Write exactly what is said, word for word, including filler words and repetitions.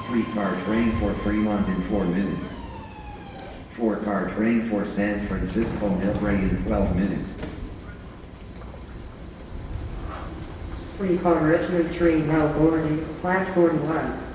Three-car train for Fremont in four minutes. Four-car train for San Francisco Millbrae in twelve minutes. Three-car Richmond Tree, Melbourne, platform one.